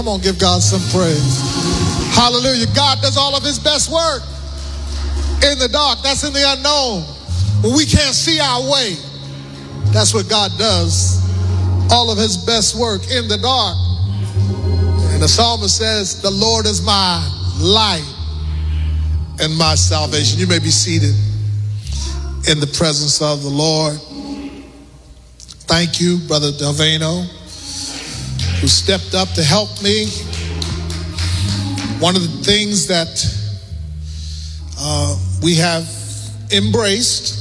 Come on, give God some praise. Hallelujah. God does all of his best work in the dark. That's in the unknown. When we can't see our way, that's what God does. All of his best work in the dark. And the psalmist says, the Lord is my light and my salvation. You may be seated in the presence of the Lord. Thank you, Brother Delvano, who stepped up to help me. One of the things that we have embraced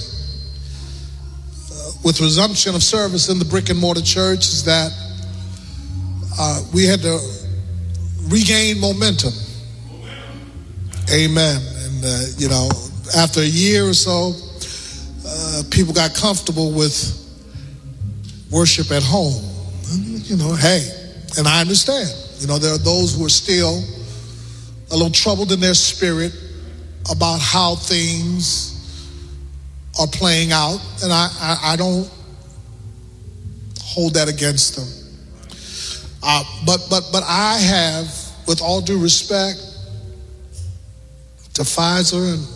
with resumption of service in the brick and mortar church is that we had to regain momentum. Amen. And, after a year or so, people got comfortable with worship at home. Hey, and I understand. There are those who are still a little troubled in their spirit about how things are playing out, and I don't hold that against them. But I have, with all due respect to Pfizer and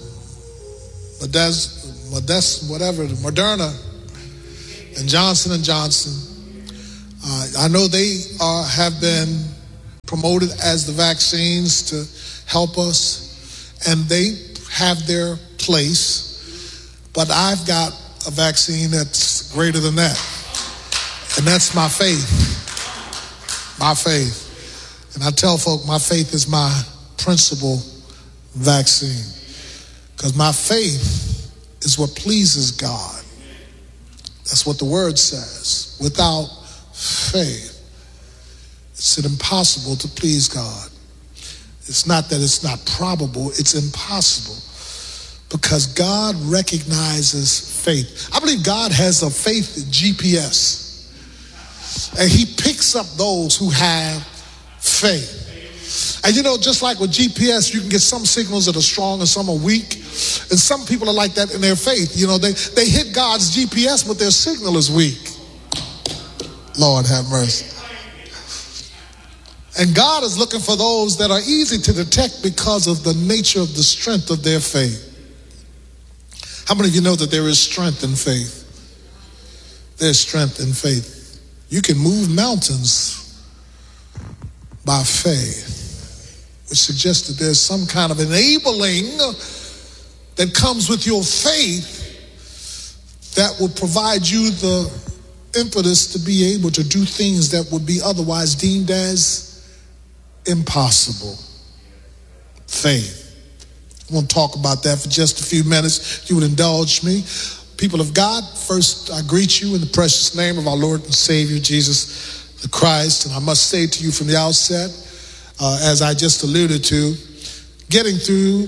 Moderna and Johnson & Johnson, I know they have been promoted as the vaccines to help us, and they have their place. But I've got a vaccine that's greater than that, and that's my faith. My faith. And I tell folk my faith is my principal vaccine, because my faith is what pleases God. That's what the word says. Without faith, it's impossible to please God. It's not that it's not probable, it's impossible, because God recognizes faith. I believe God has a faith GPS, and he picks up those who have faith. And just like with GPS, you can get some signals that are strong and some are weak. And some people are like that in their faith. They hit God's GPS, but their signal is weak. Lord have mercy. And God is looking for those that are easy to detect because of the nature of the strength of their faith. How many of you know that there is strength in faith? There's strength in faith. You can move mountains by faith, which suggests that there's some kind of enabling that comes with your faith that will provide you the impetus to be able to do things that would be otherwise deemed as impossible. Faith. I want to talk about that for just a few minutes. If you would indulge me. People of God, first I greet you in the precious name of our Lord and Savior, Jesus the Christ. And I must say to you from the outset, as I just alluded to, getting through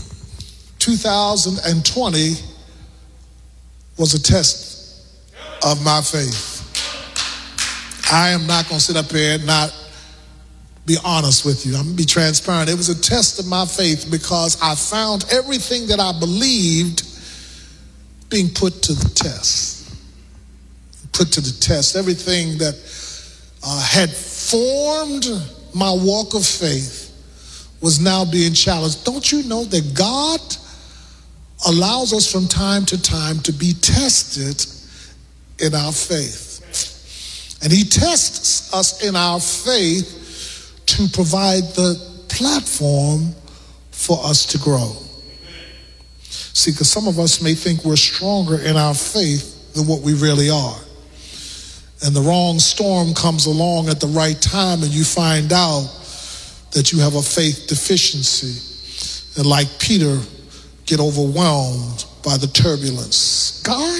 2020 was a test of my faith. I am not going to sit up here and not be honest with you. I'm going to be transparent. It was a test of my faith because I found everything that I believed being put to the test. Put to the test. Everything that had formed my walk of faith was now being challenged. Don't you know that God allows us from time to time to be tested in our faith? And he tests us in our faith to provide the platform for us to grow. See, because some of us may think we're stronger in our faith than what we really are. And the wrong storm comes along at the right time, and you find out that you have a faith deficiency. And like Peter, get overwhelmed by the turbulence. God,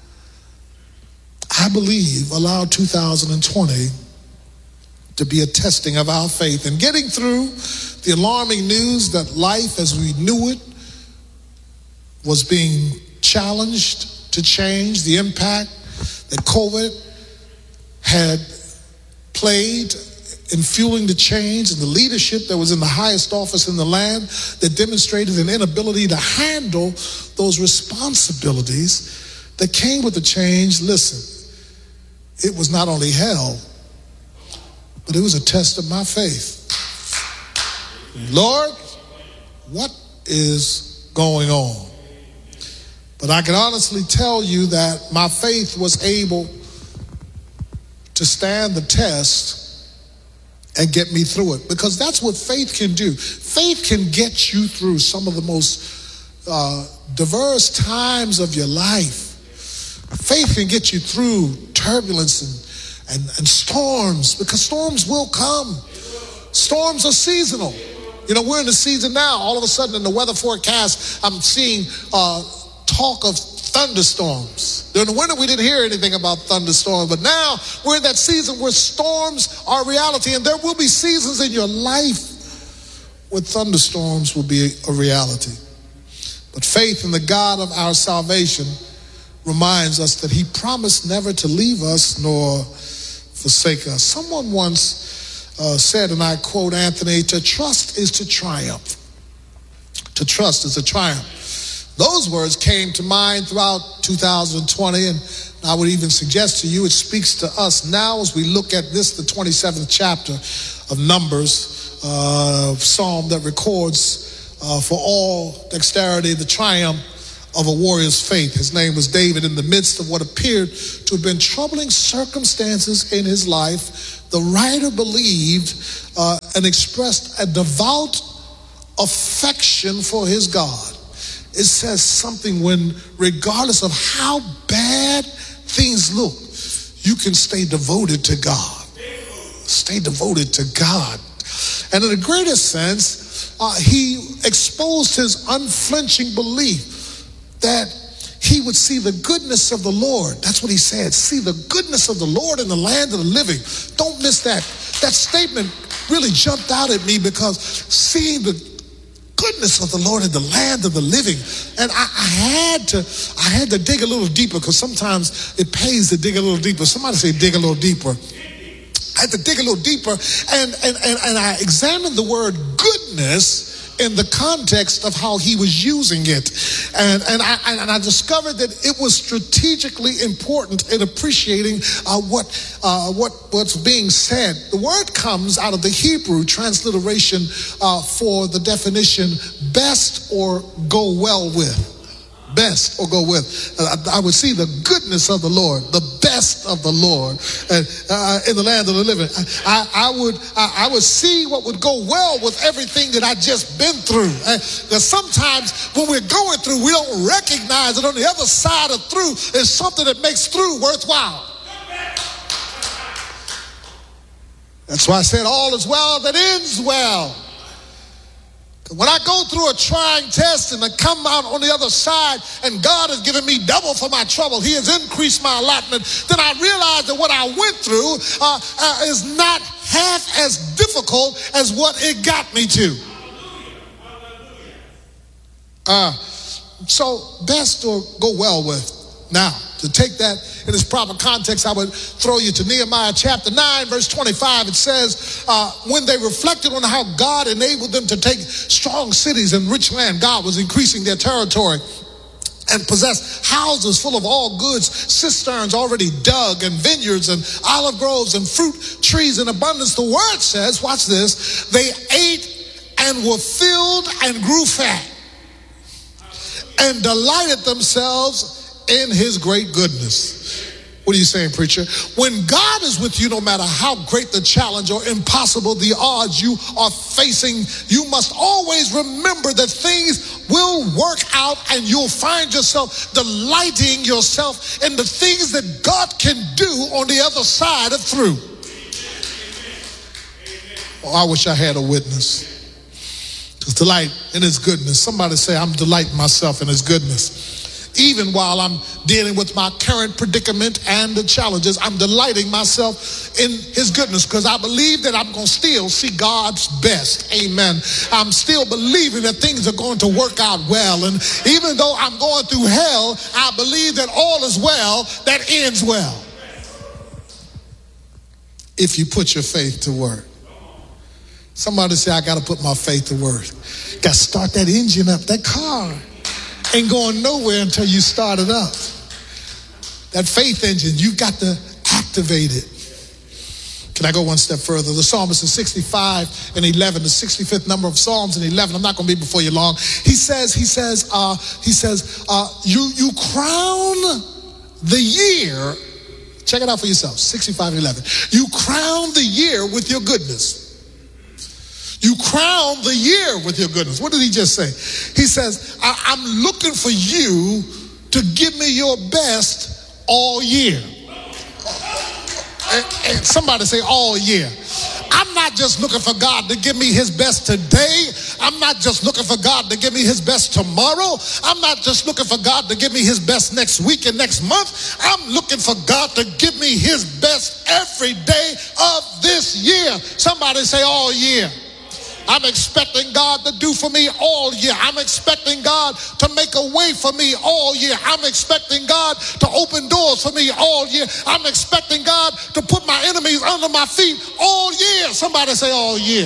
I believe, allowed 2020 to be a testing of our faith. And getting through the alarming news that life as we knew it was being challenged to change, the impact that COVID had played in fueling the change, and the leadership that was in the highest office in the land that demonstrated an inability to handle those responsibilities that came with the change. Listen, it was not only hell, but it was a test of my faith. Lord, what is going on? But I can honestly tell you that my faith was able to stand the test and get me through it, because that's what faith can do. Faith can get you through some of the most diverse times of your life. Faith can get you through turbulence and storms, because storms will come. Storms are seasonal. You know, we're in the season now. All of a sudden in the weather forecast, I'm seeing talk of thunderstorms. During the winter, we didn't hear anything about thunderstorms, but now we're in that season where storms are reality, and there will be seasons in your life where thunderstorms will be a reality. But faith in the God of our salvation reminds us that he promised never to leave us nor forsake us. Someone once said, and I quote Anthony, "To trust is to triumph." To trust is to triumph. Those words came to mind throughout 2020, and I would even suggest to you it speaks to us now as we look at this, the 27th chapter of Numbers, psalm that records for all dexterity the triumph of a warrior's faith. His name was David. In the midst of what appeared to have been troubling circumstances in his life, the writer believed and expressed a devout affection for his God. It says something when, regardless of how bad things look, you can stay devoted to God. Stay devoted to God. And in the greatest sense, he exposed his unflinching belief that he would see the goodness of the Lord. That's what he said. See the goodness of the Lord in the land of the living. Don't miss that. That statement really jumped out at me, because seeing the goodness of the Lord in the land of the living. And I had to dig a little deeper, because sometimes it pays to dig a little deeper. Somebody say dig a little deeper. I had to dig a little deeper, and I examined the word goodness in the context of how he was using it. And I discovered that it was strategically important in appreciating what's being said. The word comes out of the Hebrew transliteration for the definition best or go well with. Best or go with. I would see the goodness of the Lord, the best of the Lord in the land of the living. I would see what would go well with everything that I just been through. Because sometimes when we're going through, we don't recognize that on the other side of through is something that makes through worthwhile. That's why I said all is well that ends well. When I go through a trying test and I come out on the other side and God has given me double for my trouble, he has increased my allotment, then I realize that what I went through is not half as difficult as what it got me to. So best or go well with. Now, to take that in its proper context, I would throw you to Nehemiah chapter 9, verse 25. It says, when they reflected on how God enabled them to take strong cities and rich land, God was increasing their territory and possessed houses full of all goods, cisterns already dug, and vineyards and olive groves and fruit trees in abundance. The word says, watch this, they ate and were filled and grew fat and delighted themselves in his great goodness. What are you saying, preacher? When God is with you, no matter how great the challenge or impossible the odds you are facing, you must always remember that things will work out and you'll find yourself delighting yourself in the things that God can do on the other side of through. Oh, I wish I had a witness. To delight in his goodness. Somebody say, I'm delighting myself in his goodness. Even while I'm dealing with my current predicament and the challenges, I'm delighting myself in his goodness, because I believe that I'm going to still see God's best. Amen. I'm still believing that things are going to work out well. And even though I'm going through hell, I believe that all is well that ends well. If you put your faith to work. Somebody say, I got to put my faith to work. Got to start that engine up, that car. Ain't going nowhere until you start it up. That faith engine, you got to activate it. Can I go one step further? The psalmist in 65 and 11, the 65th number of Psalms in 11. I'm not going to be before you long. He says, you crown the year. Check it out for yourself. 65 and 11. You crown the year with your goodness. You crown the year with your goodness. What did he just say? He says, I'm looking for you to give me your best all year. And somebody say all year. I'm not just looking for God to give me his best today. I'm not just looking for God to give me his best tomorrow. I'm not just looking for God to give me his best next week and next month. I'm looking for God to give me his best every day of this year. Somebody say all year. I'm expecting God to do for me all year. I'm expecting God to make a way for me all year. I'm expecting God to open doors for me all year. I'm expecting God to put my enemies under my feet all year. Somebody say all year.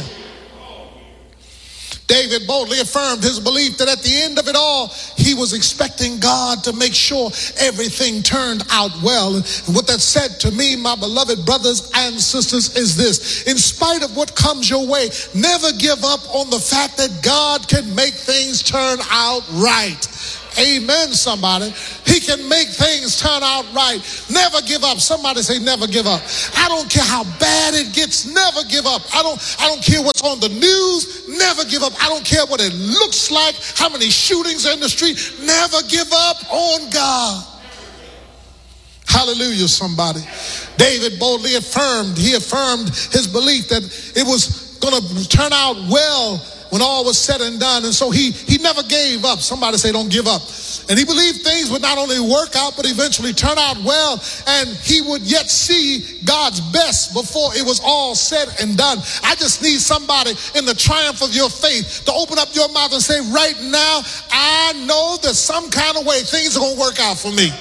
David boldly affirmed his belief that at the end of it all, he was expecting God to make sure everything turned out well. And what that said to me, my beloved brothers and sisters, is this: in spite of what comes your way, never give up on the fact that God can make things turn out right. Amen, somebody. He can make things turn out right. Never give up. Somebody say never give up. I don't care how bad it gets. Never give up. I don't care what's on the news. Never give up. I don't care what it looks like, how many shootings in the street. Never give up on God. Hallelujah, somebody. David boldly affirmed his belief that it was going to turn out well when all was said and done. And so he never gave up. Somebody say don't give up. And he believed things would not only work out, but eventually turn out well. And he would yet see God's best before it was all said and done. I just need somebody in the triumph of your faith to open up your mouth and say, right now, I know that some kind of way things are going to work out for me.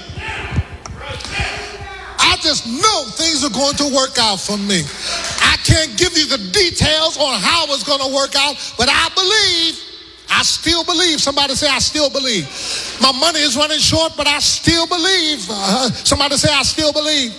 I just know things are going to work out for me. I can't give you the details on how it's going to work out, but I still believe. Somebody say, I still believe. My money is running short, but I still believe. Somebody say, I still believe.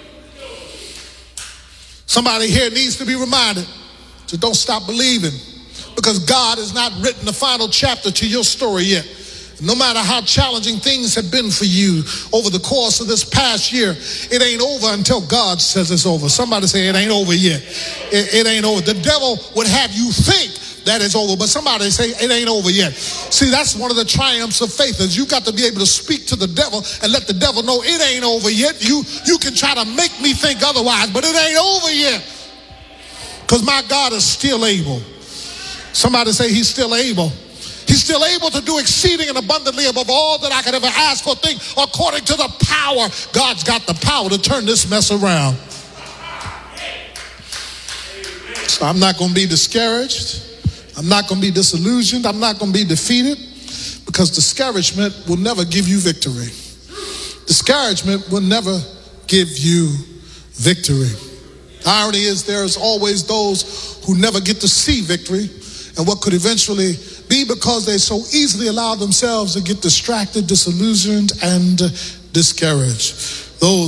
Somebody here needs to be reminded to don't stop believing, because God has not written the final chapter to your story yet. No matter how challenging things have been for you over the course of this past year, it ain't over until God says it's over. Somebody say it ain't over yet. It ain't over. The devil would have you think that it's over, but somebody say it ain't over yet. See, that's one of the triumphs of faith, is you got to be able to speak to the devil and let the devil know it ain't over yet. You can try to make me think otherwise, but it ain't over yet, because my God is still able. Somebody say he's still able. He's still able to do exceeding and abundantly above all that I could ever ask or think, according to the power. God's got the power to turn this mess around. So I'm not going to be discouraged. I'm not going to be disillusioned. I'm not going to be defeated, because discouragement will never give you victory. Discouragement will never give you victory. The irony is there's always those who never get to see victory, and what could eventually be because they so easily allow themselves to get distracted, disillusioned, and discouraged. Those